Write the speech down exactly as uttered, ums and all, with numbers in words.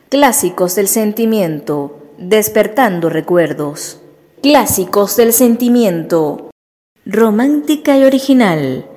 Clásicos del sentimiento, despertando recuerdos. Clásicos del sentimiento, romántica y original,